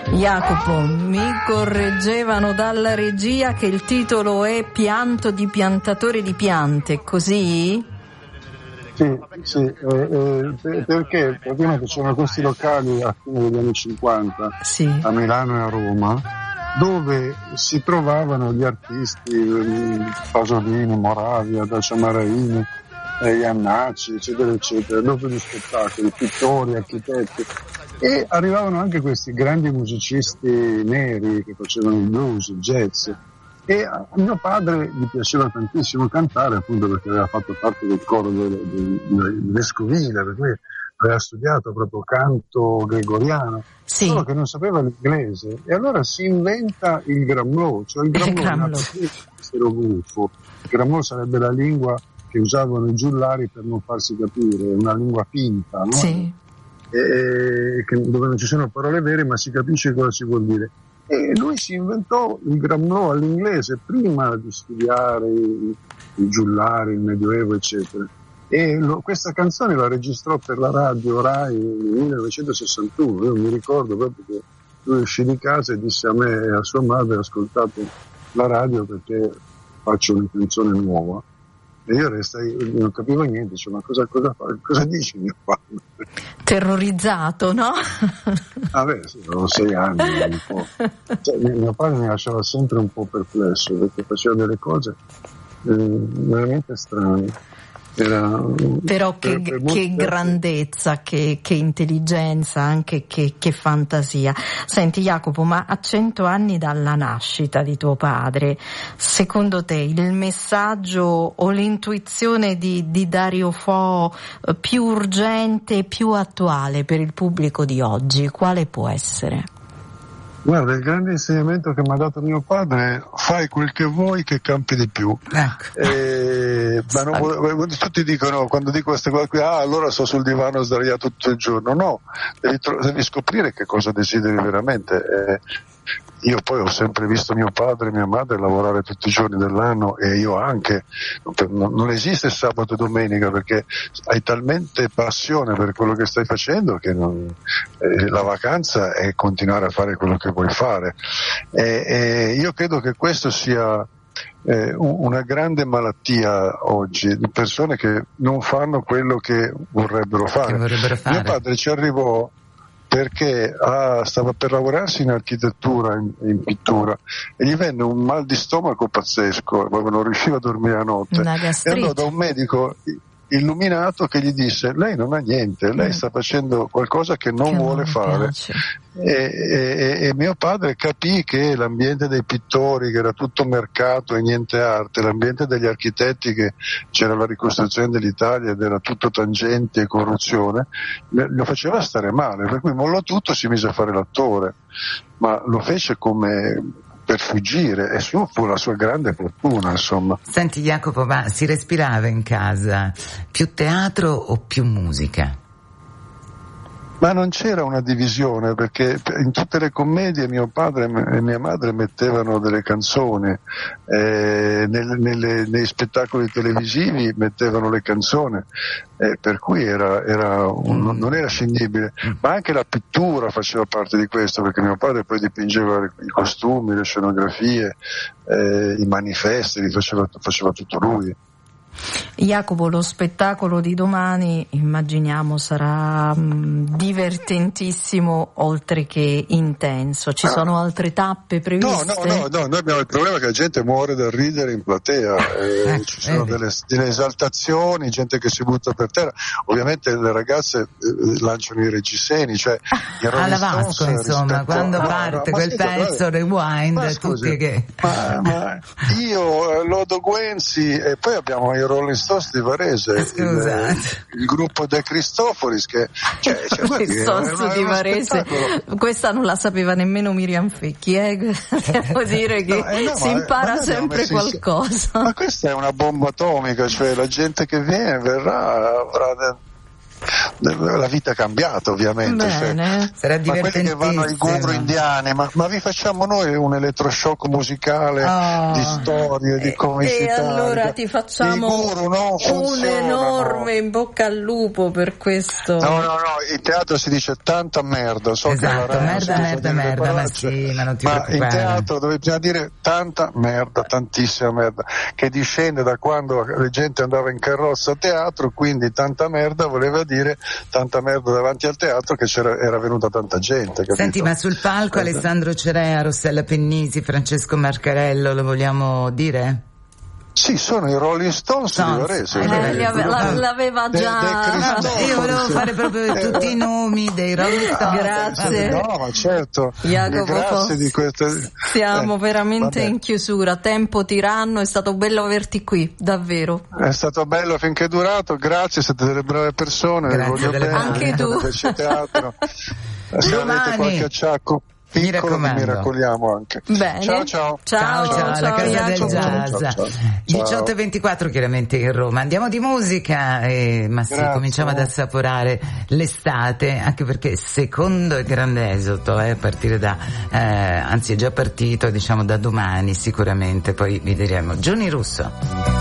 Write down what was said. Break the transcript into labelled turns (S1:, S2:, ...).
S1: Jacopo, mi correggevano dalla regia che il titolo è Pianto di piantatore di piante, così?
S2: Sì, perché praticamente c'erano questi locali a fine degli anni 50 a Milano e a Roma, dove si trovavano gli artisti, Pasolini, Moravia, Dacia Maraini, Iannacci, eccetera, eccetera, dopo gli spettacoli, pittori, architetti, e arrivavano anche questi grandi musicisti neri che facevano il blues, il jazz, e a mio padre gli piaceva tantissimo cantare, appunto perché aveva fatto parte del coro del vescovile, per cui aveva studiato proprio canto gregoriano, solo che non sapeva l'inglese, e allora si inventa il Gramlow, cioè il Gramlow gufo. Il Gramlow sarebbe la lingua che usavano i giullari per non farsi capire, una lingua finta, no?
S1: Sì.
S2: Dove non ci sono parole vere ma si capisce cosa si vuol dire, e lui si inventò il Gramlow all'inglese prima di studiare i giullari, il Medioevo eccetera, e questa canzone la registrò per la radio Rai nel 1961. Io mi ricordo proprio che lui uscì di casa e disse a me e a sua madre: ascoltate la radio perché faccio una canzone nuova. E io restai, non capivo niente, dicevo: ma cosa dici mio padre?
S1: Terrorizzato, no?
S2: Sì, avevo 6 anni, un po'. Cioè, mio padre mi lasciava sempre un po' perplesso, perché faceva delle cose veramente strane.
S1: Però che grandezza, che intelligenza, anche che fantasia. Senti Jacopo, ma a 100 anni dalla nascita di tuo padre, secondo te il messaggio o l'intuizione di Dario Fo più urgente e più attuale per il pubblico di oggi, quale può essere?
S2: Guarda, il grande insegnamento che mi ha dato mio padre è: fai quel che vuoi che campi di più. Ma tutti dicono, quando dico queste cose qui, allora sto sul divano sdraiato tutto il giorno. No, devi scoprire che cosa desideri veramente. Io poi ho sempre visto mio padre e mia madre lavorare tutti i giorni dell'anno, e io anche. Non esiste sabato e domenica, perché hai talmente passione per quello che stai facendo che la vacanza è continuare a fare quello che vuoi fare. Io credo che questo sia una grande malattia oggi, di persone che non fanno quello che vorrebbero fare. Mio padre ci arrivò perché stava per lavorarsi in architettura, in pittura, e gli venne un mal di stomaco pazzesco, non riusciva a dormire la notte, e andò da un medico illuminato che gli disse: lei non ha niente, lei sta facendo qualcosa che non vuole fare. E mio padre capì che l'ambiente dei pittori, che era tutto mercato e niente arte, l'ambiente degli architetti, che c'era la ricostruzione dell'Italia ed era tutto tangenti e corruzione, lo faceva stare male, per cui mollò tutto e si mise a fare l'attore, ma lo fece come per fuggire, e fu la sua grande fortuna, insomma.
S3: Senti Jacopo, ma si respirava in casa più teatro o più musica?
S2: Ma non c'era una divisione, perché in tutte le commedie mio padre e mia madre mettevano delle canzoni, nei spettacoli televisivi mettevano le canzoni, per cui non era scindibile. Ma anche la pittura faceva parte di questo, perché mio padre poi dipingeva i costumi, le scenografie, i manifesti, li faceva tutto lui.
S1: Jacopo, lo spettacolo di domani immaginiamo sarà divertentissimo oltre che intenso. Ci sono altre tappe previste?
S2: No, noi abbiamo il problema che la gente muore dal ridere in platea, ci sono delle esaltazioni, gente che si butta per terra, ovviamente le ragazze lanciano i reggiseni, cioè
S3: alla Vasco, insomma, quando parte quel pezzo Rewind, tutti che
S2: ma io Lodo Guenzi, e poi abbiamo i Rolling Stones di Varese, il gruppo De Cristoforis, che
S1: Stones di Varese, questa non la sapeva nemmeno Miriam Fecchi, devo dire che si impara sempre qualcosa.
S2: Ma questa è una bomba atomica, cioè la gente che verrà avrà la vita è cambiata ovviamente.
S3: Sarà
S2: ma quelli che vanno ai guru indiani, ma vi facciamo noi un elettroshock musicale di storie, di comicità.
S1: E allora ti facciamo un enorme in bocca al lupo per questo.
S2: No, in teatro si dice tanta merda. So
S3: esatto,
S2: che
S3: merda, ma sì, ma non ti preoccupare.
S2: In teatro dove bisogna dire tanta merda, tantissima merda, che discende da quando la gente andava in carrozza a teatro, quindi tanta merda voleva dire tanta merda davanti al teatro che era venuta tanta gente. Capito?
S3: Senti, ma sul palco Alessandro Cerea, Rossella Pennisi, Francesco Marcarello, lo vogliamo dire?
S2: Sì, sono i Rolling Stones di Varese.
S1: L'aveva già.
S3: Io volevo fare proprio tutti i nomi dei Rolling Stones.
S1: Grazie.
S2: No, ma certo.
S1: Jacopo,
S2: grazie di queste.
S1: Siamo veramente in chiusura. Tempo tiranno, è stato bello averti qui, davvero.
S2: È stato bello finché è durato, grazie, siete delle brave persone.
S3: Grazie
S2: bene,
S1: anche tu.
S2: Teatro. Se avete qualche acciacco piccolo mi raccoliamo anche.
S1: Bene.
S2: Ciao.
S3: La Casa del Jazz. 18:24 chiaramente in Roma. Andiamo di musica, ma sì, cominciamo ad assaporare l'estate, anche perché secondo il grande esodo, a partire da anzi è già partito, diciamo da domani sicuramente, poi vi diremo. Gianni Russo.